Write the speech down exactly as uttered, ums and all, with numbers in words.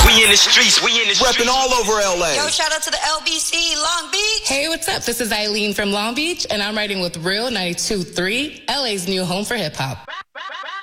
We in the streets, we in the streets. Repping all over L A. Yo, shout out to the L B C, Long Beach. Hey, what's up? This is Eileen from Long Beach, and I'm writing with Real ninety-two point three, L A's new home for hip-hop.